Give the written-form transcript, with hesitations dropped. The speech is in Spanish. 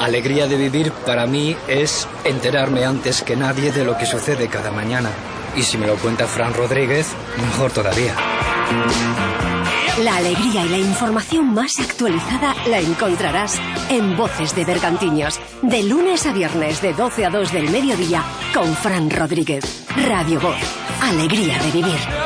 alegría de vivir para mí es enterarme antes que nadie de lo que sucede cada mañana. Y si me lo cuenta Fran Rodríguez, mejor todavía. La alegría y la información más actualizada la encontrarás en Voces de Bergantiños, de lunes a viernes de 12 a 2 del mediodía con Fran Rodríguez. Radio Voz, alegría de vivir.